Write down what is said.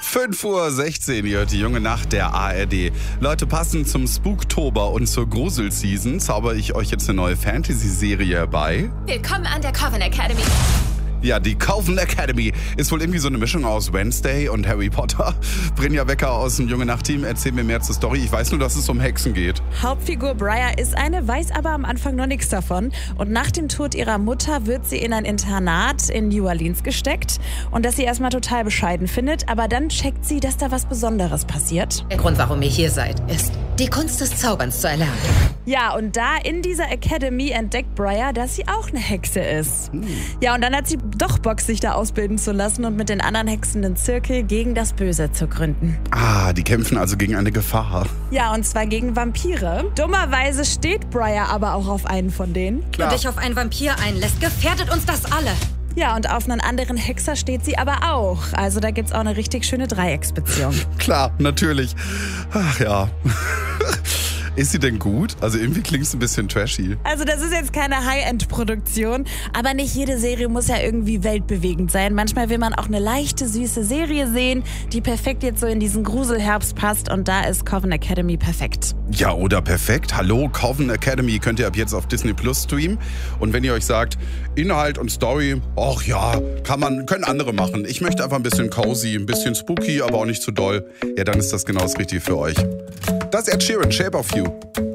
5:16 Uhr, ihr hört die junge Nacht der ARD. Leute, passend zum Spooktober und zur Gruselseason zauber ich euch jetzt eine neue Fantasy-Serie herbei. Willkommen an der Coven Academy. Ja, die Coven Academy ist wohl irgendwie so eine Mischung aus Wednesday und Harry Potter. Brynja Wecker aus dem Junge Nacht-Team, erzähl mir mehr zur Story. Ich weiß nur, dass es um Hexen geht. Hauptfigur Briar ist eine, weiß aber am Anfang noch nichts davon. Und nach dem Tod ihrer Mutter wird sie in ein Internat in New Orleans gesteckt. Und das sie erstmal total bescheiden findet. Aber dann checkt sie, dass da was Besonderes passiert. Der Grund, warum ihr hier seid, ist, die Kunst des Zauberns zu erlernen. Ja, und da in dieser Academy entdeckt Briar, dass sie auch eine Hexe ist. Ja, und dann hat sie doch Bock, sich da ausbilden zu lassen und mit den anderen Hexen den Zirkel gegen das Böse zu gründen. Ah, die kämpfen also gegen eine Gefahr. Ja, und zwar gegen Vampire. Dummerweise steht Briar aber auch auf einen von denen. Klar. Und dich auf einen Vampir einlässt, gefährdet uns das alle. Ja, und auf einen anderen Hexer steht sie aber auch. Also da gibt's auch eine richtig schöne Dreiecksbeziehung. Klar, natürlich. Ach ja. Ist sie denn gut? Also irgendwie klingt es ein bisschen trashy. Also das ist jetzt keine High-End-Produktion, aber nicht jede Serie muss ja irgendwie weltbewegend sein. Manchmal will man auch eine leichte, süße Serie sehen, die perfekt jetzt so in diesen Gruselherbst passt und da ist Coven Academy perfekt. Ja, oder perfekt. Hallo, Coven Academy könnt ihr ab jetzt auf Disney Plus streamen. Und wenn ihr euch sagt, Inhalt und Story, ach ja, können andere machen. Ich möchte einfach ein bisschen cozy, ein bisschen spooky, aber auch nicht zu doll. Ja, dann ist das genau das Richtige für euch. Das ist Ed Sheeran, Shape of You.